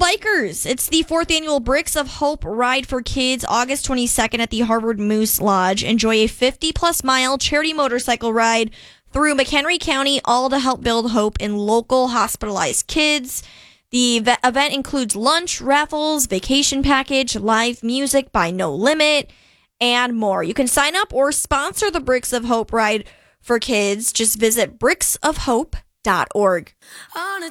bikers. It's the 4th annual Bricks of Hope Ride for Kids, August 22nd at the Harvard Moose Lodge. Enjoy a 50-plus mile charity motorcycle ride through McHenry County, all to help build hope in local hospitalized kids. The event includes lunch, raffles, vacation package, live music by No Limit, and more. You can sign up or sponsor the Bricks of Hope Ride for Kids. Just visit bricksofhope.org.